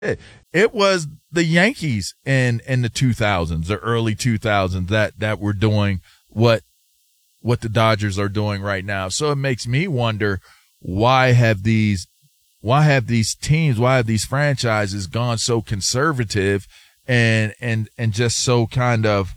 It was the Yankees in the 2000s, the early 2000s that were doing what the Dodgers are doing right now. So it makes me wonder, why have these teams, why have these franchises gone so conservative and just so kind of,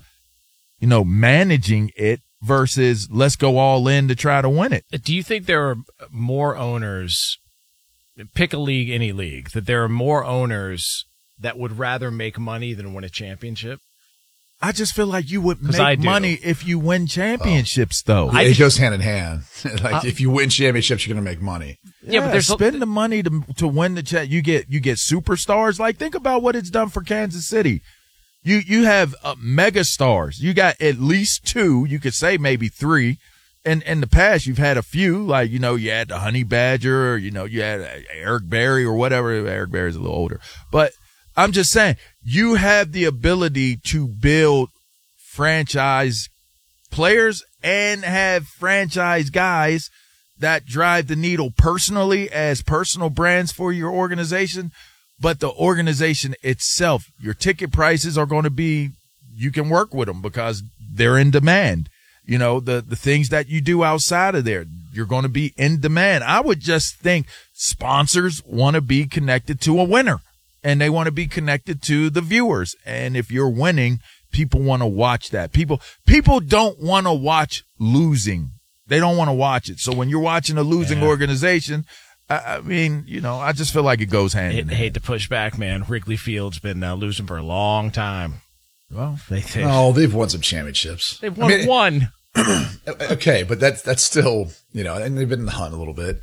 managing it versus let's go all in to try to win it? Do you think there are more owners, pick a league, any league, that there are more owners that would rather make money than win a championship? I just feel like you would make money if you win championships, though. It goes hand in hand. If you win championships, you're going to make money. Yeah, but spend the money to win the you get superstars. Like, think about what it's done for Kansas City. You have mega stars. You got at least two. You could say maybe three. And in the past, you've had a few, like, you had the Honey Badger, or, you had Eric Berry or whatever. Eric Berry's a little older. But I'm just saying, you have the ability to build franchise players and have franchise guys that drive the needle personally as personal brands for your organization. But the organization itself, your ticket prices are going to be, you can work with them because they're in demand. The things that you do outside of there, you're going to be in demand. I would just think sponsors want to be connected to a winner, and they want to be connected to the viewers. And if you're winning, people want to watch that. People don't want to watch losing. They don't want to watch it. So when you're watching a losing organization, I mean, I just feel like it goes hand in hand. Hate to push back, man. Wrigley Field's been losing for a long time. Well, they've won some championships. They've won one. Okay, but that's still, and they've been in the hunt a little bit.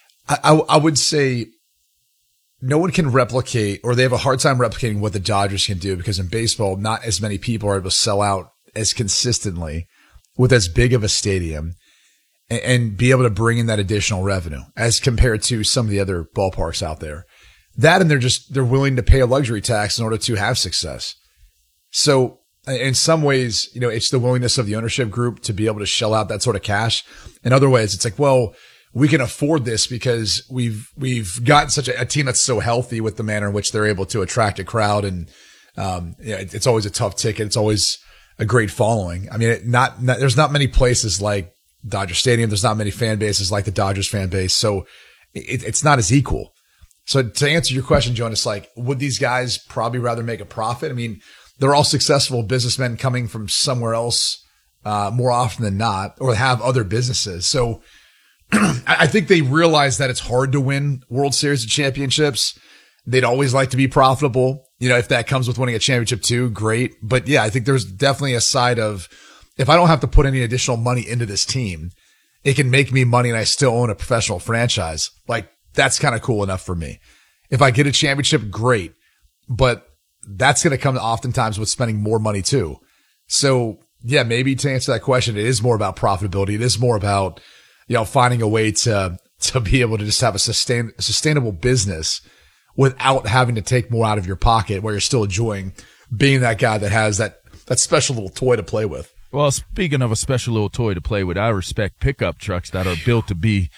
I would say no one can replicate, or they have a hard time replicating what the Dodgers can do, because in baseball, not as many people are able to sell out as consistently with as big of a stadium and be able to bring in that additional revenue as compared to some of the other ballparks out there. That, and they're willing to pay a luxury tax in order to have success. So in some ways, it's the willingness of the ownership group to be able to shell out that sort of cash. In other ways, it's like, well, we can afford this because we've gotten such a team that's so healthy with the manner in which they're able to attract a crowd. And, it's always a tough ticket. It's always a great following. I mean, there's not many places like Dodger Stadium. There's not many fan bases like the Dodgers fan base. So it's not as equal. So to answer your question, Joan, it's like, would these guys probably rather make a profit? I mean, they're all successful businessmen coming from somewhere else, more often than not, or have other businesses. So I think they realize that it's hard to win World Series of championships. They'd always like to be profitable. If that comes with winning a championship too, great. But yeah, I think there's definitely a side of, if I don't have to put any additional money into this team, it can make me money and I still own a professional franchise. Like, that's kind of cool enough for me. If I get a championship, great. But that's going to come oftentimes with spending more money too. So yeah, maybe to answer that question, it is more about profitability. It is more about, finding a way to be able to just have a sustainable business without having to take more out of your pocket, where you're still enjoying being that guy that has that special little toy to play with. Well, speaking of a special little toy to play with, I respect pickup trucks that are built to be,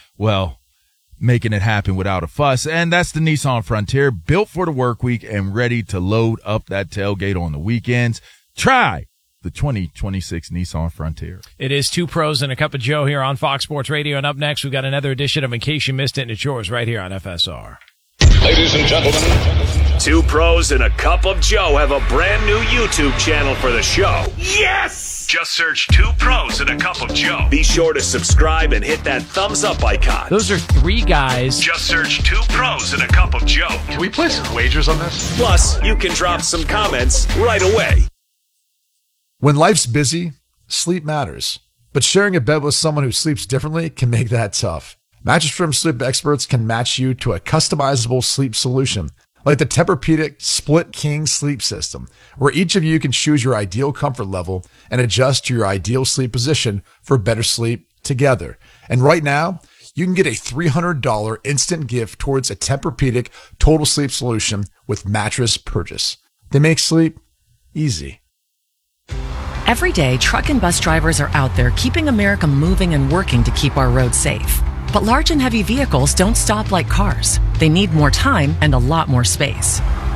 making it happen without a fuss. And that's the Nissan Frontier, built for the work week and ready to load up that tailgate on the weekends. Try the 2026 Nissan Frontier. It is Two Pros and a Cup of Joe here on Fox Sports Radio. And up next, we've got another edition of In Case You Missed It, and it's yours right here on FSR. Ladies and gentlemen, Two Pros and a Cup of Joe have a brand new YouTube channel for the show. Yes! Just search Two Pros and a Cup of Joe. Be sure to subscribe and hit that thumbs up icon. Those are three guys. Just search Two Pros and a Cup of Joe. Can we place some wagers on this? Plus, you can drop some comments right away. When life's busy, sleep matters. But sharing a bed with someone who sleeps differently can make that tough. Mattress Firm sleep experts can match you to a customizable sleep solution, like the Tempur-Pedic Split King Sleep System, where each of you can choose your ideal comfort level and adjust to your ideal sleep position for better sleep together. And right now, you can get a $300 instant gift towards a Tempur-Pedic Total Sleep Solution with mattress purchase. They make sleep easy. Every day, truck and bus drivers are out there keeping America moving and working to keep our roads safe. But large and heavy vehicles don't stop like cars. They need more time and a lot more space.